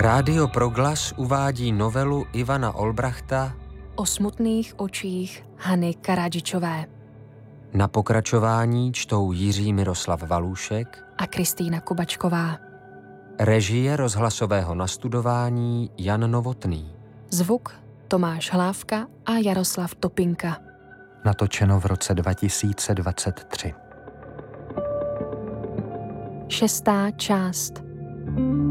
Rádio Proglas uvádí novelu Ivana Olbrachta O smutných očích Hany Karadžičové. Na pokračování čtou Jiří Miroslav Valůšek A Kristýna Kubačková. Režie rozhlasového nastudování Jan Novotný. Zvuk Tomáš Hlávka a Jaroslav Topinka. Natočeno v roce 2023. 6. část.